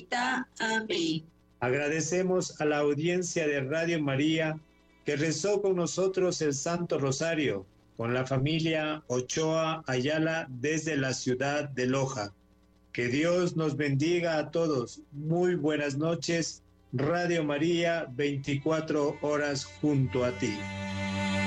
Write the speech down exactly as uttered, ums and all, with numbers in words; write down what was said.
bendita. Amén. Agradecemos a la audiencia de Radio María que rezó con nosotros el Santo Rosario, con la familia Ochoa Ayala desde la ciudad de Loja. Que Dios nos bendiga a todos. Muy buenas noches. Radio María, veinticuatro horas junto a ti.